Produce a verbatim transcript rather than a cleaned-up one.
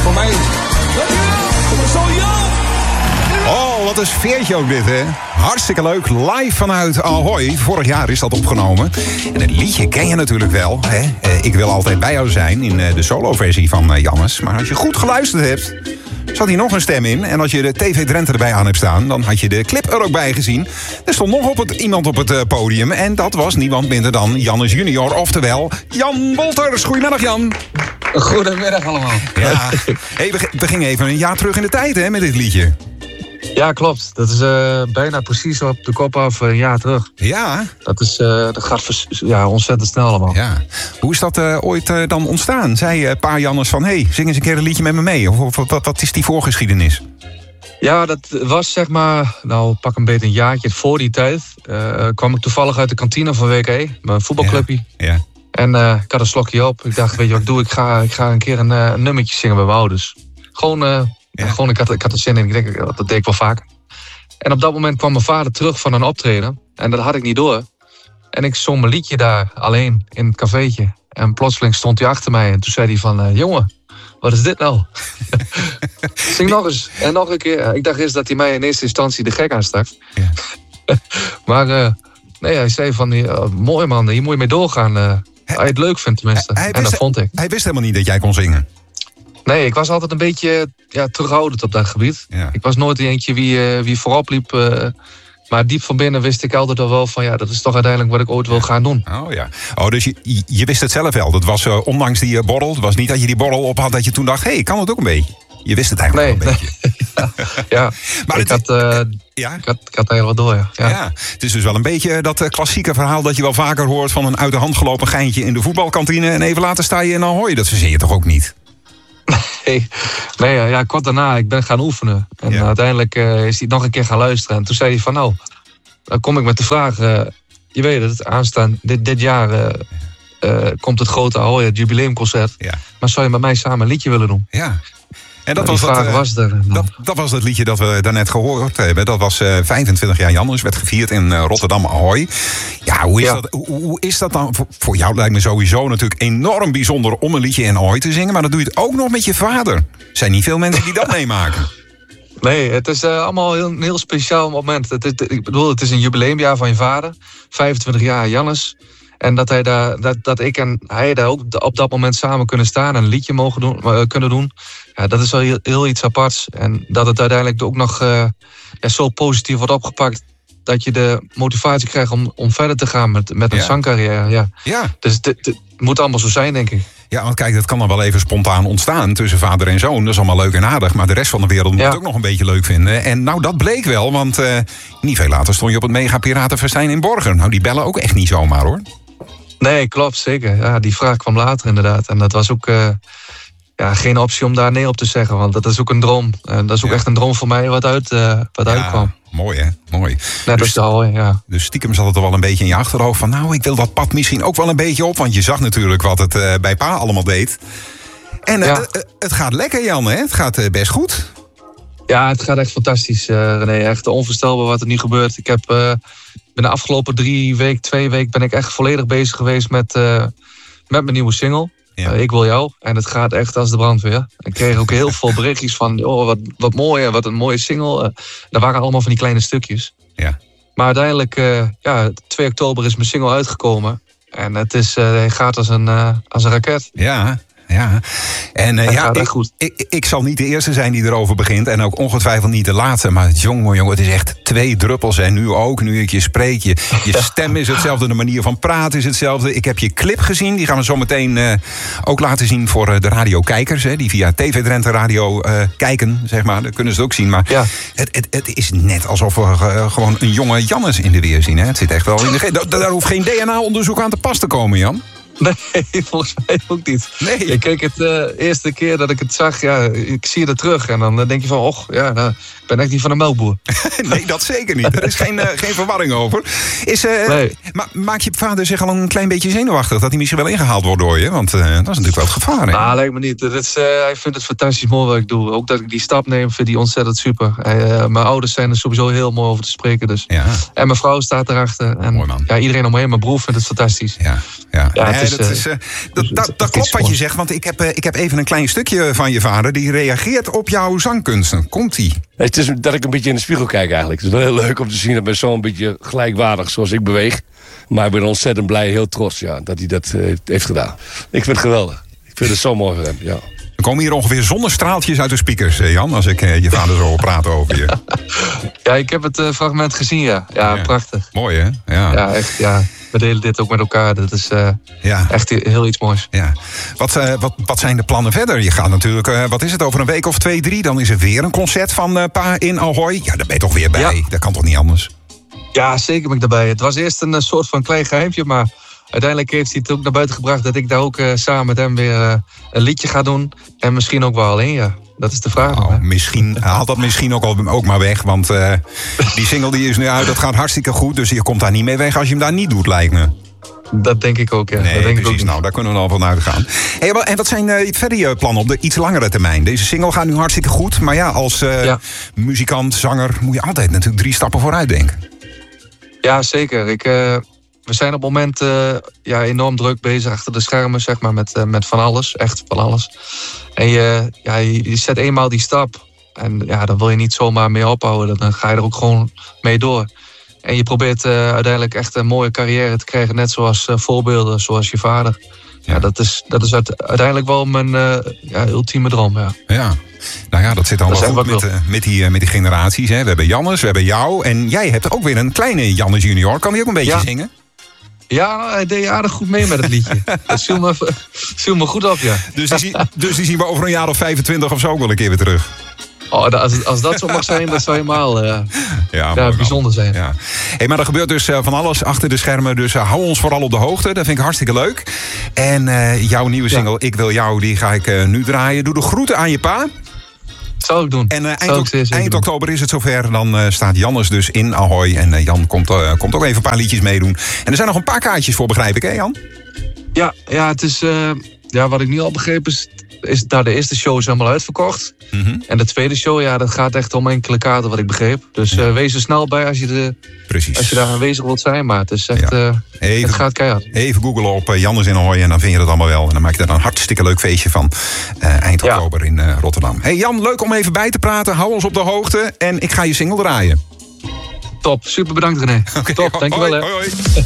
voor mij. Zo jong! Oh, wat een sfeertje ook dit, hè? Hartstikke leuk. Live vanuit Ahoy. Vorig jaar is dat opgenomen. En het liedje ken je natuurlijk wel, hè? Ik wil altijd bij jou zijn in de soloversie van Jannes. Maar als je goed geluisterd hebt, zat hier nog een stem in. En als je de T V Drenthe erbij aan hebt staan, dan had je de clip er ook bij gezien. Er stond nog op het, iemand op het podium. En dat was niemand minder dan Jannes junior. Oftewel, Jan Wolters. Goedemiddag, Jan. Goedemiddag allemaal. Ja, hey, we, we gingen even een jaar terug in de tijd, hè, met dit liedje. Ja, klopt. Dat is uh, bijna precies op de kop af een jaar terug. Ja. Dat, is, uh, dat gaat vers- ja, ontzettend snel allemaal. Ja. Hoe is dat uh, ooit uh, dan ontstaan? Zei uh, pa Jannes van, hey, zing eens een keer een liedje met me mee. Of, of wat, wat is die voorgeschiedenis? Ja, dat was zeg maar, nou pak een beetje een jaartje voor die tijd. Uh, kwam ik toevallig uit de kantine van W K E, mijn voetbalclubje. Ja. Ja. En uh, ik had een slokje op. Ik dacht, weet je wat ik doe? Ik ga, ik ga een keer een, uh, een nummertje zingen bij mijn ouders. Gewoon... Uh, Ja. Gewoon, ik had, ik had er zin in. Ik denk, dat deed ik wel vaak. En op dat moment kwam mijn vader terug van een optreden. En dat had ik niet door. En ik zong mijn liedje daar alleen in het cafeetje. En plotseling stond hij achter mij. En toen zei hij van, uh, jongen, wat is dit nou? Zing nog eens. En nog een keer. Ik dacht eerst dat hij mij in eerste instantie de gek aanstak. Ja. maar uh, nee, hij zei van, uh, mooi man, hier moet je mee doorgaan. Uh, hij, hij het leuk vindt tenminste. Hij, hij en dat wist, vond ik. Hij wist helemaal niet dat jij kon zingen. Nee, ik was altijd een beetje ja, terughoudend op dat gebied. Ja. Ik was nooit eentje wie, uh, wie voorop liep. Uh, maar diep van binnen wist ik altijd al wel van... ja, dat is toch uiteindelijk wat ik ooit wil gaan doen. Oh ja. Oh, dus je, je wist het zelf wel. Dat was uh, ondanks die uh, borrel. Het was niet dat je die borrel op had dat je toen dacht... hé, hey, kan het ook een beetje? Je wist het eigenlijk nee, wel een nee. beetje. ja, ja. Maar ik, het, had, uh, ja? ik, had, ik had er wel door, ja. ja. ja. Het is dus wel een beetje dat uh, klassieke verhaal... dat je wel vaker hoort van een uit de hand gelopen geintje... in de voetbalkantine en even later sta je in Ahoy. Dat verzin je toch ook niet? Nee, nee ja, kort daarna, ik ben gaan oefenen. En ja. uiteindelijk uh, is hij nog een keer gaan luisteren. En toen zei hij van, nou, dan kom ik met de vraag... Uh, je weet het, aanstaan, dit, dit jaar uh, uh, komt het grote Ahoy, het jubileumconcert. Ja. Maar zou je met mij samen een liedje willen doen? Ja. En dat, nou, was dat, uh, was er, dat, dat was het liedje dat we daarnet gehoord hebben. Dat was uh, vijfentwintig jaar Jannes, werd gevierd in uh, Rotterdam Ahoy. Ja, hoe is, ja. Dat, hoe, hoe is dat dan? Voor, voor jou lijkt me sowieso natuurlijk enorm bijzonder om een liedje in Ahoy te zingen. Maar dan doe je het ook nog met je vader. Er zijn niet veel mensen die dat meemaken. Nee, het is uh, allemaal heel, een heel speciaal moment. Het, het, ik bedoel, het is een jubileumjaar van je vader. vijfentwintig jaar Jannes. En dat, hij daar, dat, dat ik en hij daar ook op dat moment samen kunnen staan... en een liedje mogen doen, uh, kunnen doen. Ja, dat is wel heel, heel iets aparts. En dat het uiteindelijk ook nog uh, ja, zo positief wordt opgepakt... dat je de motivatie krijgt om, om verder te gaan met, met een ja. zangcarrière. Ja. Ja. Dus het moet allemaal zo zijn, denk ik. Ja, want kijk, dat kan dan wel even spontaan ontstaan tussen vader en zoon. Dat is allemaal leuk en aardig. Maar de rest van de wereld moet ja. het ook nog een beetje leuk vinden. En nou, dat bleek wel, want uh, niet veel later stond je op het Mega Piratenfestijn in Borger. Nou, die bellen ook echt niet zomaar, hoor. Nee, klopt, zeker. Ja, die vraag kwam later inderdaad. En dat was ook uh, ja, geen optie om daar nee op te zeggen. Want dat is ook een droom. En dat is ook ja. echt een droom voor mij wat, uit, uh, wat ja, uitkwam. Mooi, hè? Mooi. Net dus, al, ja. Dus stiekem zat het er wel een beetje in je achterhoofd van... nou, ik wil dat pad misschien ook wel een beetje op. Want je zag natuurlijk wat het uh, bij pa allemaal deed. En uh, ja. uh, het gaat lekker, Jan, hè? Het gaat uh, best goed. Ja, het gaat echt fantastisch, uh, René. Echt onvoorstelbaar wat er nu gebeurt. Ik heb... Uh, ben de afgelopen drie weken, twee weken... ben ik echt volledig bezig geweest met, uh, met mijn nieuwe single. Ja. Uh, ik wil jou. En het gaat echt als de brandweer. Ik kreeg ook heel veel berichtjes van... oh, wat, wat mooi en wat een mooie single. Uh, dat waren allemaal van die kleine stukjes. Ja. Maar uiteindelijk, uh, ja, twee oktober is mijn single uitgekomen. En het is, uh, hij gaat als een, uh, als een raket. Ja, ja. En uh, ja, ik, goed. Ik, ik zal niet de eerste zijn die erover begint. En ook ongetwijfeld niet de laatste. Maar jongen, jongen, het is echt twee druppels. En nu ook, nu ik je spreek. Je, je stem is hetzelfde, de manier van praten is hetzelfde. Ik heb je clip gezien. Die gaan we zo meteen uh, ook laten zien voor uh, de radiokijkers. Hè, die via T V Drenthe Radio uh, kijken, zeg maar. Dan kunnen ze het ook zien. Maar ja. het, het, het is net alsof we uh, gewoon een jonge Jannes in de weer zien. Hè. Het zit echt wel in de ge- daar, daar hoeft geen D N A-onderzoek aan te pas te komen, Jan. Nee, volgens mij ook niet. Nee. Ik keek het de uh, eerste keer dat ik het zag, ja, ik zie het terug. En dan denk je van, och, ja, nou, ik ben echt niet van een melkboer. Nee, dat zeker niet. Er is geen, uh, geen verwarring over. Is, uh, nee. ma- maak je vader zich al een klein beetje zenuwachtig... dat hij misschien wel ingehaald wordt door je? Want uh, dat is natuurlijk wel het gevaar, hè? Nou, lijkt me niet. Dat is, uh, hij vindt het fantastisch mooi wat ik doe. Ook dat ik die stap neem, vind hij ontzettend super. Hij, uh, mijn ouders zijn er sowieso heel mooi over te spreken. Dus. Ja. En mijn vrouw staat erachter. En mooi, man. Ja, iedereen omheen, mijn broer vindt het fantastisch. Ja, ja. ja het, nee, Dus, dat, uh, is, uh, dat, dus, dat, dat, dat klopt wat je zegt. Want ik heb, uh, ik heb even een klein stukje van je vader. Die reageert op jouw zangkunsten. Komt-ie? Het is dat ik een beetje in de spiegel kijk eigenlijk. Het is wel heel leuk om te zien dat mijn zoon een beetje gelijkwaardig zoals ik beweeg. Maar ik ben ontzettend blij, heel trots ja, dat hij dat uh, heeft gedaan. Ik vind het geweldig. Ik vind het zo mooi voor hem, ja. Er komen hier ongeveer zonnestraaltjes uit de speakers, Jan, als ik uh, je vader zo praat over je. Ja, ik heb het uh, fragment gezien, ja. ja. Ja, prachtig. Mooi, hè? Ja, ja echt, ja. We delen dit ook met elkaar. Dat is uh, ja. echt heel iets moois. Ja. Wat, uh, wat, wat zijn de plannen verder? Je gaat natuurlijk, uh, wat is het, over een week of twee, drie... dan is er weer een concert van uh, Pa in Ahoy. Ja, daar ben je toch weer bij? Ja. Dat kan toch niet anders? Ja, zeker ben ik daarbij. Het was eerst een uh, soort van klein geheimtje, maar uiteindelijk heeft hij het ook naar buiten gebracht dat ik daar ook uh, samen met hem weer uh, een liedje ga doen. En misschien ook wel alleen, ja. Dat is de vraag. Nou, nog, misschien haalt dat misschien ook, al, ook maar weg. Want uh, die single die is nu uit, dat gaat hartstikke goed. Dus je komt daar niet mee weg als je hem daar niet doet, lijkt me. Dat denk ik ook, ja. Nee, dat denk precies. Ik ook nou, daar kunnen we al van uitgaan. Hey, en wat zijn uh, verder je plannen op de iets langere termijn? Deze single gaat nu hartstikke goed. Maar ja, als uh, ja. muzikant, zanger, moet je altijd natuurlijk drie stappen vooruit denken. Ja, zeker. Ik... Uh... We zijn op het moment uh, ja, enorm druk bezig achter de schermen, zeg maar, met, uh, met van alles. Echt van alles. En je, ja, je, je zet eenmaal die stap. En ja, dan wil je niet zomaar mee ophouden. Dan ga je er ook gewoon mee door. En je probeert uh, uiteindelijk echt een mooie carrière te krijgen. Net zoals uh, voorbeelden, zoals je vader. Ja, ja dat is, dat is uiteindelijk wel mijn uh, ja, ultieme droom, ja. Ja. Nou ja, dat zit allemaal goed met, uh, met, die, uh, met die generaties. Hè. We hebben Jannes, we hebben jou. En jij hebt ook weer een kleine Jannes junior. Kan die ook een beetje ja. zingen? Ja, nou, hij deed aardig goed mee met het liedje. Dat viel me, viel me goed op, ja. Dus die, dus die zien we over een jaar of vijfentwintig of zo ook wel een keer weer terug. Oh, als, als dat zo mag zijn, dat zou helemaal uh, ja, ja, bijzonder zijn. Ja. Hey, maar er gebeurt dus uh, van alles achter de schermen. Dus uh, hou ons vooral op de hoogte. Dat vind ik hartstikke leuk. En uh, jouw nieuwe single, ja. Ik Wil Jou, die ga ik uh, nu draaien. Doe de groeten aan je pa. Zou ik doen. En uh, eind, eind, eind oktober is het zover. Dan uh, staat Jannes dus in Ahoy. En uh, Jan komt, uh, komt ook even een paar liedjes meedoen. En er zijn nog een paar kaartjes voor, begrijp ik, hè Jan? Ja, ja het is... Uh, ja, wat ik nu al begreep is... is daar de eerste show is helemaal uitverkocht. Mm-hmm. En de tweede show, ja, dat gaat echt om enkele kaarten, wat ik begreep. Dus uh, wees er snel bij als je, de, als je daar aanwezig wilt zijn. Maar het is echt... Ja. Uh, even, het gaat keihard. Even googlen op uh, Jannes in Ahoy en dan vind je dat allemaal wel. En dan maak je er een hartstikke leuk feestje van. Uh, eind ja. oktober in uh, Rotterdam. Hey Jan, leuk om even bij te praten. Hou ons op de hoogte. En ik ga je single draaien. Top, super bedankt René. Okay, Top, dankjewel. Hoi, hoi, hoi.